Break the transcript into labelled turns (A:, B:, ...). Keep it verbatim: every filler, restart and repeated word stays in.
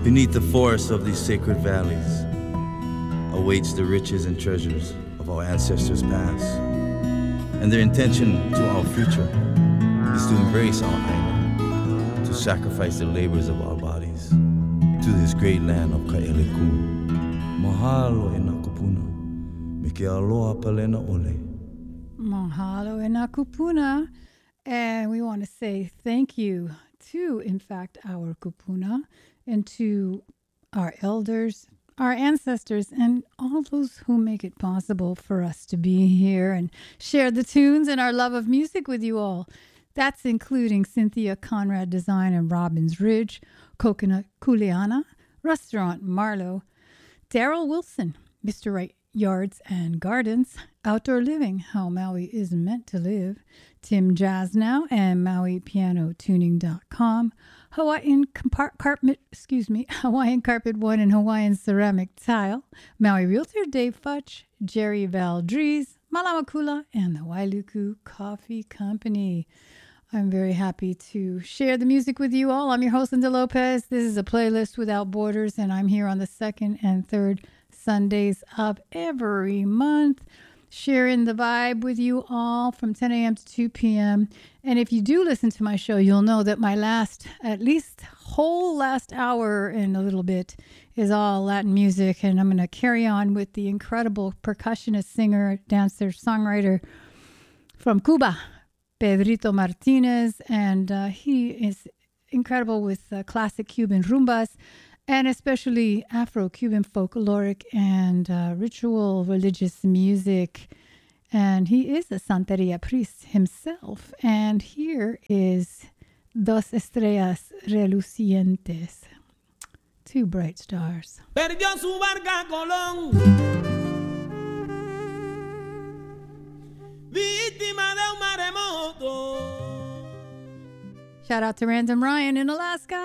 A: Beneath the forests of these sacred valleys awaits the riches and treasures of our ancestors past. And their intention to our future is to embrace our Aina, to sacrifice the labors of our bodies to this great land of Ka'eleku. Mahalo e nā kupuna, me ke aloha palena ole.
B: Mahalo e nā kupuna. And we want to say thank you to, in fact, our kupuna and to our elders, our ancestors, and all those who make it possible for us to be here and share the tunes and our love of music with you all. That's including Cynthia Conrad Design and Robbins Ridge, Coconut Kuleana, Restaurant Marlowe, Daryl Wilson, Mister Wright Yards and Gardens, Outdoor Living, How Maui is Meant to Live, Tim Jazz Now and Maui Piano Tuning dot com, Hawaiian Compar- Carpet, excuse me, Hawaiian Carpet One and Hawaiian Ceramic Tile, Maui Realtor Dave Futch, Jerry Valdries, Malamakula, and the Wailuku Coffee Company. I'm very happy to share the music with you all. I'm your host, Linda Lopez. This is a playlist without borders, and I'm here on the second and third Sundays of every month, sharing the vibe with you all from ten a.m. to two p.m. And if you do listen to my show, you'll know that my last, at least whole last hour and a little bit is all Latin music. And I'm going to carry on with the incredible percussionist, singer, dancer, songwriter from Cuba, Pedrito Martinez. And uh, he is incredible with uh, classic Cuban rumbas, and especially Afro-Cuban folkloric and uh, ritual religious music. And he is a Santeria priest himself. And here is Dos Estrellas Relucientes, two bright stars.
C: Perdió su barca Colón, víctima de un maremoto.
B: Shout out to Random Ryan in Alaska.